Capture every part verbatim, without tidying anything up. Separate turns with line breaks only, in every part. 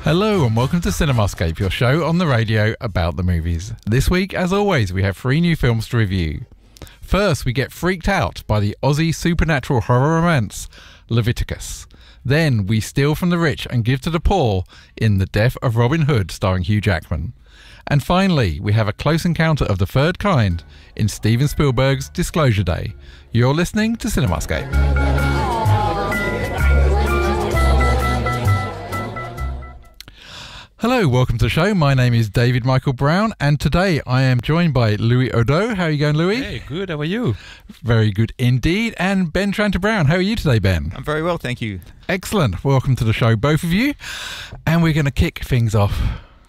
Hello and welcome to Cinemascape, your show on the radio about the movies. This week, as always, we have three new films to review. First, we get freaked out by the Aussie supernatural horror romance, Leviticus. Then, we steal from the rich and give to the poor in The Death of Robin Hood, starring Hugh Jackman. And finally, we have a close encounter of the third kind in Steven Spielberg's Disclosure Day. You're listening to Cinemascape. Hello, welcome to the show. My name is David Michael Brown, and today I am joined by Louis Odo. How are you going, Louis?
Hey, good. How are you?
Very good indeed. And Ben Tranter Brown. How are you today, Ben?
I'm very well, thank you.
Excellent. Welcome to the show, both of you. And we're going to kick things off,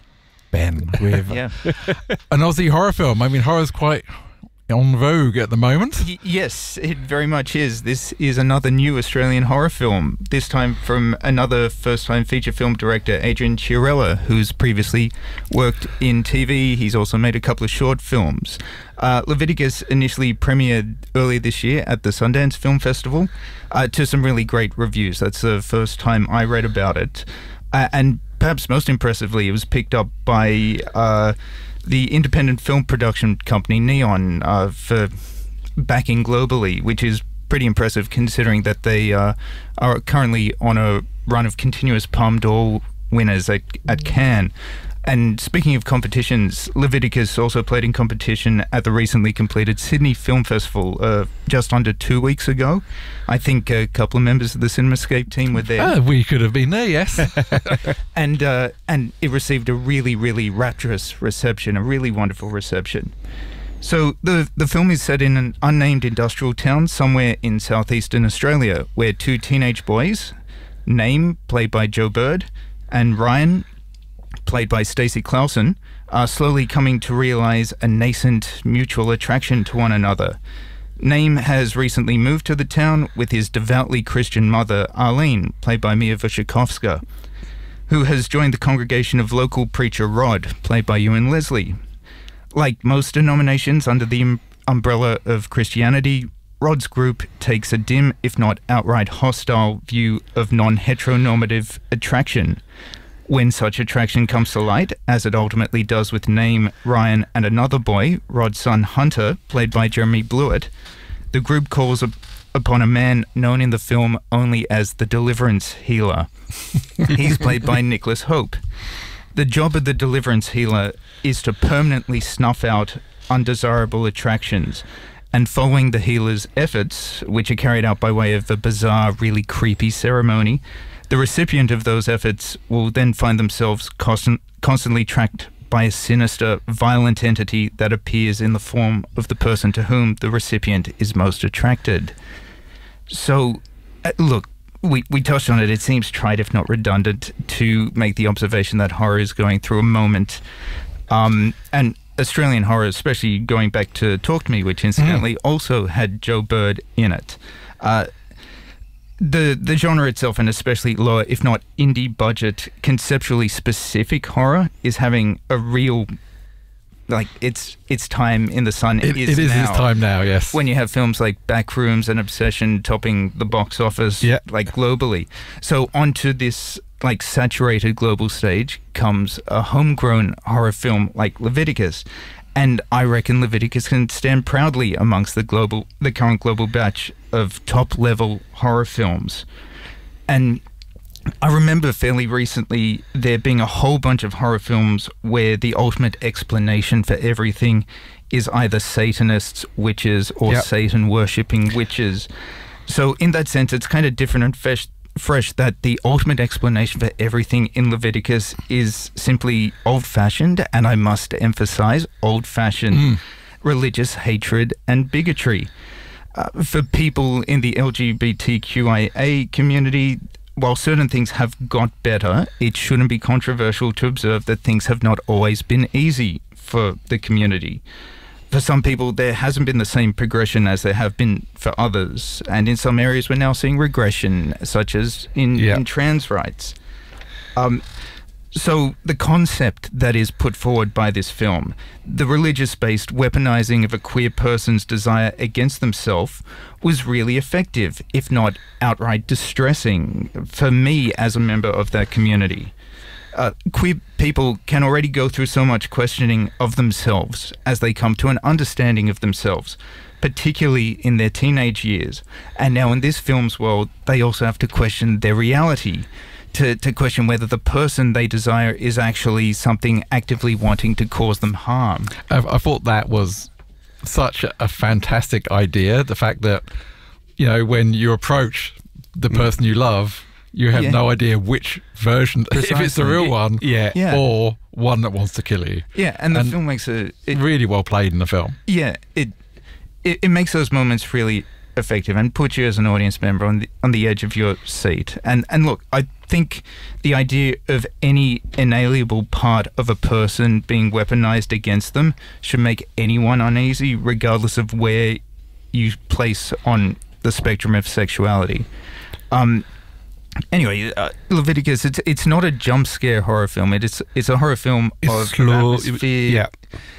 Ben, with
yeah.
an Aussie horror film. I mean, horror's quite on vogue at the moment.
Y- yes, it very much is. This is another new Australian horror film, this time from another first-time feature film director, Adrian Chiarella, who's previously worked in T V. He's also made a couple of short films. Uh, Leviticus initially premiered earlier this year at the Sundance Film Festival uh, to some really great reviews. That's the first time I read about it. Uh, and perhaps most impressively, it was picked up by Uh, the independent film production company Neon uh, for backing globally, which is pretty impressive considering that they uh, are currently on a run of continuous Palme d'Or winners at, at Cannes. And speaking of competitions, Leviticus also played in competition at the recently completed Sydney Film Festival uh, just under two weeks ago. I think a couple of members of the Cinemascape team were there.
Ah, we could have been there, yes.
and uh, and it received a really, really rapturous reception, a really wonderful reception. So the the film is set in an unnamed industrial town somewhere in southeastern Australia, where two teenage boys, Name, played by Joe Bird, and Ryan, played by Stacey Clausen, are slowly coming to realise a nascent mutual attraction to one another. Name has recently moved to the town with his devoutly Christian mother, Arlene, played by Mia Wasikowska, who has joined the congregation of local preacher Rod, played by Ewan Leslie. Like most denominations under the um- umbrella of Christianity, Rod's group takes a dim, if not outright hostile, view of non-heteronormative attraction. When such attraction comes to light, as it ultimately does with Name, Ryan, and another boy, Rod's son Hunter, played by Jeremy Blewett, the group calls up upon a man known in the film only as the Deliverance Healer. He's played by Nicholas Hope. The job of the Deliverance Healer is to permanently snuff out undesirable attractions, and following the healer's efforts, which are carried out by way of a bizarre, really creepy ceremony, the recipient of those efforts will then find themselves constant, constantly tracked by a sinister, violent entity that appears in the form of the person to whom the recipient is most attracted. So, uh, look, we, we touched on it. It seems trite, if not redundant, to make the observation that horror is going through a moment. Um, and Australian horror, especially going back to Talk to Me, which incidentally mm. also had Joe Bird in it. Uh, The the genre itself, and especially lower, if not indie budget, conceptually specific horror, is having a real, like, it's it's time in the sun.
It,
is
it is
now.
its time now, yes.
When you have films like Backrooms and Obsession topping the box office,
yeah.
like, globally. So onto this, like, saturated global stage comes a homegrown horror film like Leviticus. And I reckon Leviticus can stand proudly amongst the global, the current global batch of top-level horror films. And I remember fairly recently there being a whole bunch of horror films where the ultimate explanation for everything is either Satanists, witches, or yep. Satan-worshipping witches. So in that sense, it's kind of different and fresh. fresh that the ultimate explanation for everything in Leviticus is simply old-fashioned, and I must emphasize old-fashioned mm. religious hatred and bigotry. Uh, for people in the L G B T Q I A community, while certain things have got better, it shouldn't be controversial to observe that things have not always been easy for the community. For some people, there hasn't been the same progression as there have been for others. And in some areas, we're now seeing regression, such as in, yeah. in trans rights. Um, so the concept that is put forward by this film, the religious-based weaponizing of a queer person's desire against themselves, was really effective, if not outright distressing, for me as a member of that community. Uh, queer people can already go through so much questioning of themselves as they come to an understanding of themselves, particularly in their teenage years. And now in this film's world, they also have to question their reality, to, to question whether the person they desire is actually something actively wanting to cause them harm.
I, I thought that was such a fantastic idea. The fact that, you know, when you approach the person you love, you have
Yeah.
no idea which version, if it's the
Precisely.
real one,
Yeah.
Yeah.
or one that wants to kill you.
Yeah, and the
And
film makes a... It,
Really well played in the film.
yeah, it, it it makes those moments really effective and puts you as an audience member on the on the edge of your seat. And and look, I think the idea of any inalienable part of a person being weaponized against them should make anyone uneasy, regardless of where you place on the spectrum of sexuality. Um, anyway, uh, Leviticus, it's it's not a jump scare horror film. It is it's a horror film
It's
of
slow.
atmosphere,
Yeah.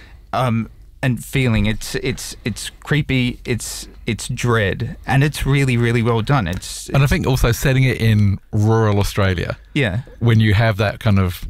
um, and feeling. It's it's it's creepy. It's it's dread, and it's really really well done. It's,
And I think also setting it in rural Australia,
yeah.
when you have that kind of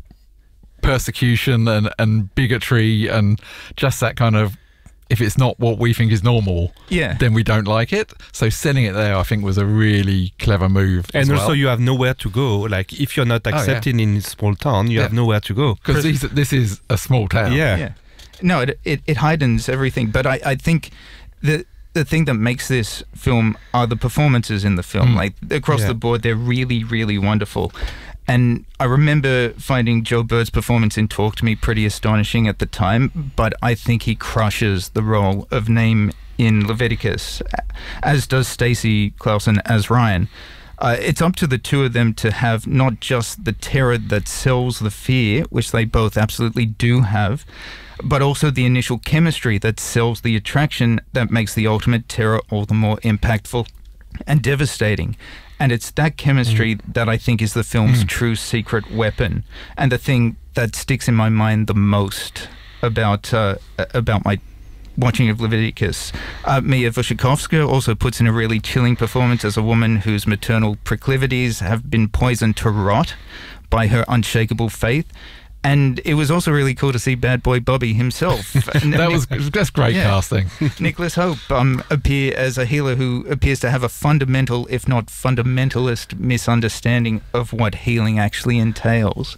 persecution and, and bigotry and just that kind of, if it's not what we think is normal,
Yeah.
then we don't like it. So setting it there, I think, was a really clever move.
And also, you have nowhere to go. Like, if you're not
yeah.
accepted in a small town, you
Yeah.
have nowhere to go.
because this is a small town.
Yeah.
Yeah. No, it, it it heightens everything, but I, I think the the thing that makes this film are the performances in the film.
Mm.
Like across
Yeah.
the board, they're really really wonderful. And I remember finding Joe Bird's performance in Talk to Me pretty astonishing at the time, but I think he crushes the role of Naim in Leviticus, as does Stacey Clausen as Ryan. Uh, it's up to the two of them to have not just the terror that sells the fear, which they both absolutely do have, but also the initial chemistry that sells the attraction that makes the ultimate terror all the more impactful and devastating. And it's that chemistry mm. that I think is the film's mm. true secret weapon, and the thing that sticks in my mind the most about uh, about my watching of Leviticus. Uh, Mia Wasikowska also puts in a really chilling performance as a woman whose maternal proclivities have been poisoned to rot by her unshakable faith. And it was also really cool to see Bad Boy Bobby himself.
that was that's great
Yeah.
casting.
Nicholas Hope um, appear as a healer who appears to have a fundamental, if not fundamentalist, misunderstanding of what healing actually entails.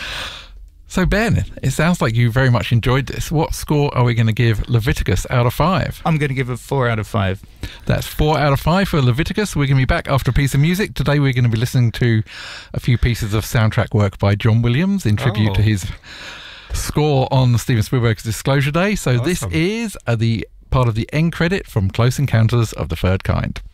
So Ben, it sounds like you very much enjoyed this. What score are we going to give Leviticus out of five?
I'm going to give it four out of five.
That's four out of five for Leviticus. We're going to be back after a piece of music. Today we're going to be listening to a few pieces of soundtrack work by John Williams in tribute
Oh.
to his score on Steven Spielberg's Disclosure Day. So this
Awesome.
is uh, the part of the end credit from Close Encounters of the Third Kind.